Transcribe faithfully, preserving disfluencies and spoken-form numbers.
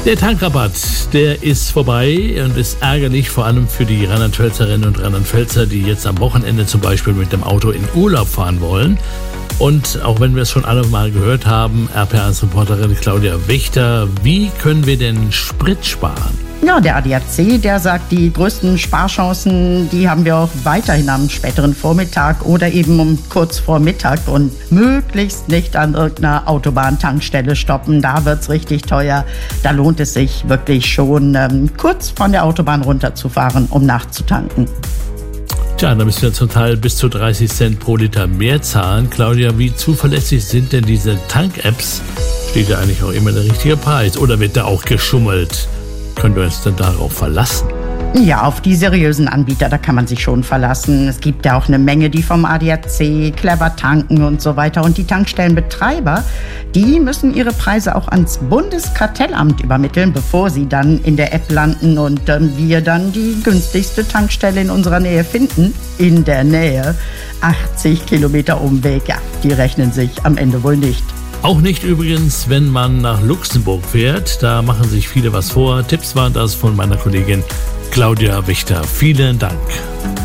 Der Tankrabatt, der ist vorbei und ist ärgerlich, vor allem für die Rheinland-Pfälzerinnen und Rheinland-Pfälzer, die jetzt am Wochenende zum Beispiel mit dem Auto in Urlaub fahren wollen. Und auch wenn wir es schon alle mal gehört haben, R P eins-Reporterin Claudia Wächter, wie können wir denn Sprit sparen? Ja, der A D A C, der sagt, die größten Sparchancen, die haben wir auch weiterhin am späteren Vormittag oder eben um kurz vor Mittag und möglichst nicht an irgendeiner Autobahntankstelle stoppen. Da wird's richtig teuer. Da lohnt es sich wirklich schon, ähm, kurz von der Autobahn runterzufahren, um nachzutanken. Tja, da müssen wir zum Teil bis zu dreißig Cent pro Liter mehr zahlen. Claudia, wie zuverlässig sind denn diese Tank-Apps? Steht da eigentlich auch immer der richtige Preis oder wird da auch geschummelt? Können wir uns denn darauf verlassen? Ja, auf die seriösen Anbieter, da kann man sich schon verlassen. Es gibt ja auch eine Menge, die vom A D A C, Clever tanken und so weiter. Und die Tankstellenbetreiber, die müssen ihre Preise auch ans Bundeskartellamt übermitteln, bevor sie dann in der App landen und ähm, wir dann die günstigste Tankstelle in unserer Nähe finden. In der Nähe. achtzig Kilometer Umweg, ja, die rechnen sich am Ende wohl nicht. Auch nicht übrigens, wenn man nach Luxemburg fährt. Da machen sich viele was vor. Tipps waren das von meiner Kollegin Claudia Wächter. Vielen Dank.